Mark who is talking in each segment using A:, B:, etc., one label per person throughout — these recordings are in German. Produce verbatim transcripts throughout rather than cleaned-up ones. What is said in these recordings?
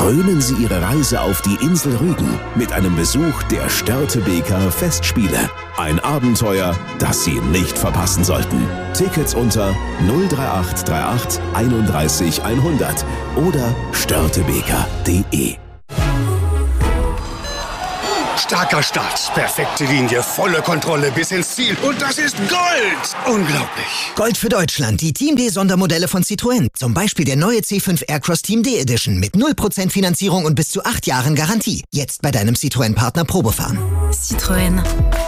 A: Krönen Sie Ihre Reise auf die Insel Rügen mit einem Besuch der Störtebeker Festspiele. Ein Abenteuer, das Sie nicht verpassen sollten. Tickets unter null drei acht drei acht einunddreißig hundert oder störtebeker punkt de.
B: Starker Start, perfekte Linie, volle Kontrolle bis ins Ziel. Und das ist Gold! Unglaublich.
C: Gold für Deutschland, die Team D Sondermodelle von Citroën. Zum Beispiel der neue C fünf Aircross Team D Edition mit null Prozent Finanzierung und bis zu acht Jahren Garantie. Jetzt bei deinem Citroën-Partner Probefahren.
D: Citroën.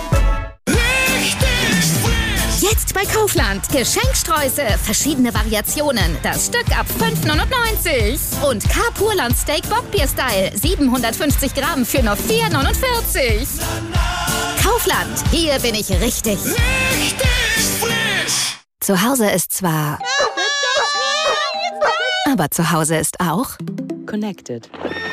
E: Jetzt bei Kaufland. Geschenksträuße, verschiedene Variationen. Das Stück ab fünf neunundneunzig. Und Carpurland Steak Bockbier-Style. siebenhundertfünfzig Gramm für nur vier neunundvierzig. Kaufland. Hier bin ich richtig.
F: Richtig frisch.
E: Zu Hause ist zwar... aber zu Hause ist auch...
G: Connected.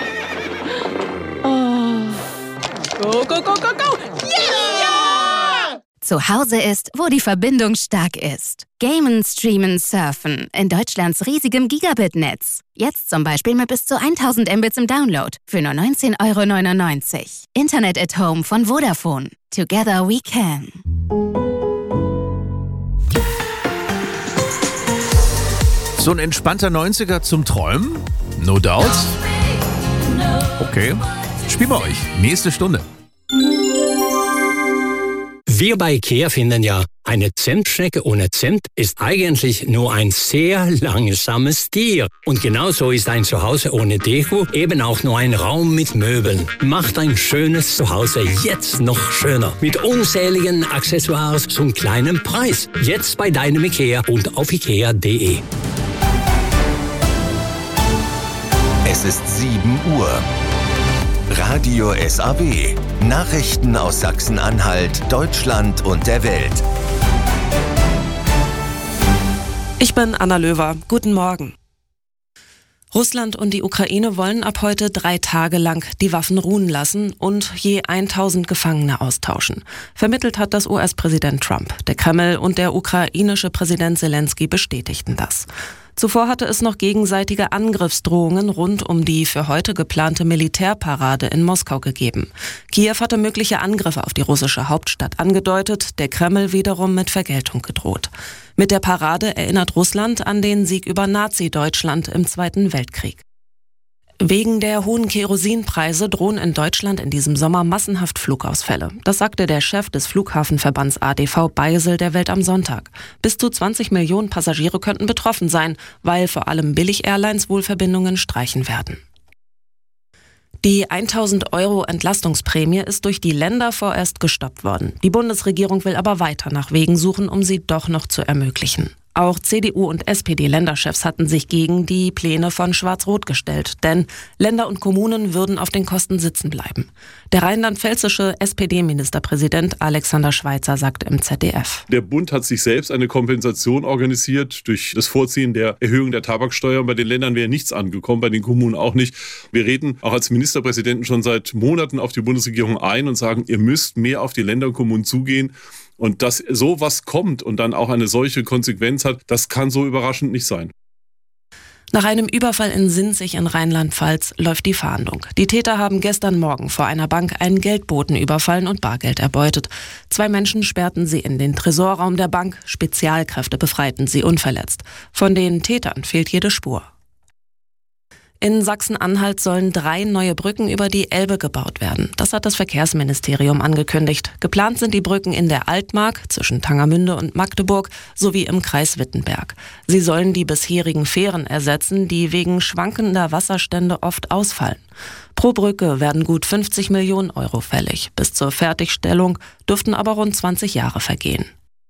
G: Oh. Go, go, go, go, go.
E: Yeah! Zu Hause ist, wo die Verbindung stark ist. Gamen, Streamen, Surfen in Deutschlands riesigem Gigabit-Netz. Jetzt zum Beispiel mit bis zu tausend Mbits im Download für nur neunzehn Euro neunundneunzig. Internet at Home von Vodafone. Together we can.
H: So ein entspannter neunziger zum Träumen? No doubt. Okay, spielen wir euch. Nächste Stunde.
I: Wir bei IKEA finden ja, eine Zimtschnecke ohne Zimt ist eigentlich nur ein sehr langsames Tier. Und genauso ist ein Zuhause ohne Deko eben auch nur ein Raum mit Möbeln. Macht ein schönes Zuhause jetzt noch schöner. Mit unzähligen Accessoires zum kleinen Preis. Jetzt bei deinem IKEA und auf ikea punkt de.
J: Es ist sieben Uhr. Radio S A W. Nachrichten aus Sachsen-Anhalt, Deutschland und der Welt.
K: Ich bin Anna Löwer. Guten Morgen. Russland und die Ukraine wollen ab heute drei Tage lang die Waffen ruhen lassen und je tausend Gefangene austauschen. Vermittelt hat das U S-Präsident Trump. Der Kreml und der ukrainische Präsident Zelensky bestätigten das. Zuvor hatte es noch gegenseitige Angriffsdrohungen rund um die für heute geplante Militärparade in Moskau gegeben. Kiew hatte mögliche Angriffe auf die russische Hauptstadt angedeutet, der Kreml wiederum mit Vergeltung gedroht. Mit der Parade erinnert Russland an den Sieg über Nazi-Deutschland im Zweiten Weltkrieg. Wegen der hohen Kerosinpreise drohen in Deutschland in diesem Sommer massenhaft Flugausfälle. Das sagte der Chef des Flughafenverbands A D V Beisel der Welt am Sonntag. Bis zu zwanzig Millionen Passagiere könnten betroffen sein, weil vor allem Billig-Airlines wohl Verbindungen streichen werden. Die tausend Euro Entlastungsprämie ist durch die Länder vorerst gestoppt worden. Die Bundesregierung will aber weiter nach Wegen suchen, um sie doch noch zu ermöglichen. Auch C D U und S P D-Länderchefs hatten sich gegen die Pläne von Schwarz-Rot gestellt, denn Länder und Kommunen würden auf den Kosten sitzen bleiben. Der rheinland-pfälzische S P D-Ministerpräsident Alexander Schweitzer sagt im Z D F.
L: Der Bund hat sich selbst eine Kompensation organisiert durch das Vorziehen der Erhöhung der Tabaksteuer. Bei den Ländern wäre nichts angekommen, bei den Kommunen auch nicht. Wir reden auch als Ministerpräsidenten schon seit Monaten auf die Bundesregierung ein und sagen, ihr müsst mehr auf die Länder und Kommunen zugehen. Und dass sowas kommt und dann auch eine solche Konsequenz hat, das kann so überraschend nicht sein.
K: Nach einem Überfall in Sinzig in Rheinland-Pfalz läuft die Fahndung. Die Täter haben gestern Morgen vor einer Bank einen Geldboten überfallen und Bargeld erbeutet. Zwei Menschen sperrten sie in den Tresorraum der Bank. Spezialkräfte befreiten sie unverletzt. Von den Tätern fehlt jede Spur. In Sachsen-Anhalt sollen drei neue Brücken über die Elbe gebaut werden. Das hat das Verkehrsministerium angekündigt. Geplant sind die Brücken in der Altmark zwischen Tangermünde und Magdeburg sowie im Kreis Wittenberg. Sie sollen die bisherigen Fähren ersetzen, die wegen schwankender Wasserstände oft ausfallen. Pro Brücke werden gut fünfzig Millionen Euro fällig. Bis zur Fertigstellung dürften aber rund zwanzig Jahre vergehen.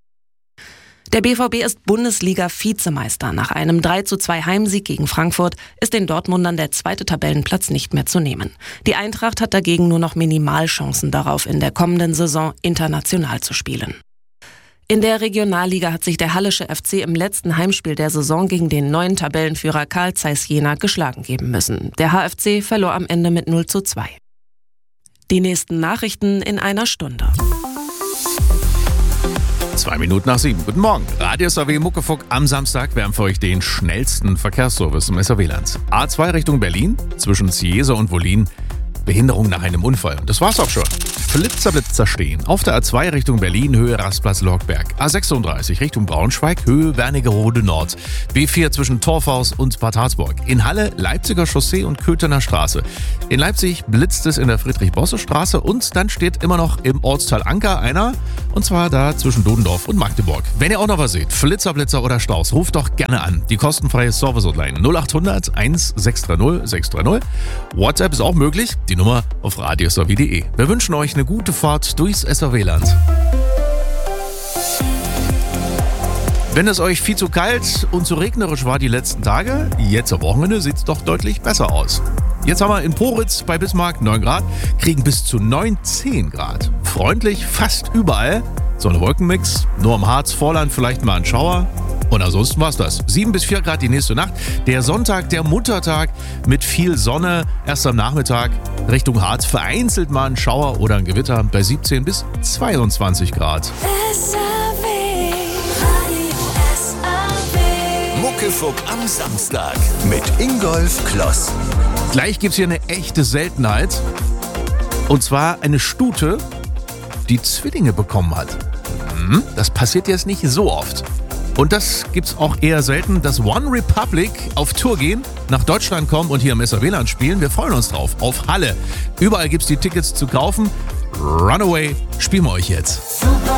K: Der B V B ist Bundesliga-Vizemeister. Nach einem drei zu zwei Heimsieg gegen Frankfurt ist den Dortmundern der zweite Tabellenplatz nicht mehr zu nehmen. Die Eintracht hat dagegen nur noch Minimalchancen darauf, in der kommenden Saison international zu spielen. In der Regionalliga hat sich der Hallische F C im letzten Heimspiel der Saison gegen den neuen Tabellenführer Carl Zeiss Jena geschlagen geben müssen. Der H F C verlor am Ende mit null zu zwei. Die nächsten Nachrichten in einer Stunde.
H: Zwei Minuten nach sieben. Guten Morgen. Radio S A W Muckefuck am Samstag. Wir haben für euch den schnellsten Verkehrsservice im S A W-Land. A zwei Richtung Berlin, zwischen Ciesa und Wollin. Behinderung nach einem Unfall. Das war's auch schon. Flitzer, Blitzer stehen. Auf der A zwei Richtung Berlin, Höhe Rastplatz Lorgberg. A sechsunddreißig Richtung Braunschweig, Höhe Wernigerode Nord. B vier zwischen Torfhaus und Bad Harzburg. In Halle, Leipziger Chaussee und Köthener Straße. In Leipzig blitzt es in der Friedrich-Bosse-Straße und dann steht immer noch im Ortsteil Anker einer, und zwar da zwischen Dodendorf und Magdeburg. Wenn ihr auch noch was seht, Flitzer, Blitzer oder Staus, ruft doch gerne an. Die kostenfreie Service-Hotline null acht hundert eins sechs drei null sechs drei null. WhatsApp ist auch möglich, die Nummer auf radio s a w punkt d e. Wir wünschen euch eine gute Fahrt durchs S A W-Land. Wenn es euch viel zu kalt und zu regnerisch war die letzten Tage, jetzt am Wochenende sieht es doch deutlich besser aus. Jetzt haben wir in Poritz bei Bismarck neun Grad, kriegen bis zu neunzehn Grad. Freundlich fast überall. Sonne-Wolkenmix, nur im Harz-Vorland vielleicht mal ein Schauer. Und ansonsten war's das. sieben bis vier Grad die nächste Nacht. Der Sonntag, der Muttertag mit viel Sonne. Erst am Nachmittag Richtung Harz vereinzelt mal ein Schauer oder ein Gewitter bei siebzehn bis zweiundzwanzig Grad.
J: Muckefuck am Samstag mit Ingolf Kloss.
H: Gleich gibt's hier eine echte Seltenheit. Und zwar eine Stute, die Zwillinge bekommen hat. Das passiert jetzt nicht so oft. Und das gibt's auch eher selten, dass One Republic auf Tour gehen, nach Deutschland kommen und hier im S A W-Land spielen. Wir freuen uns drauf. Auf Halle. Überall gibt's die Tickets zu kaufen. Runaway spielen wir euch jetzt.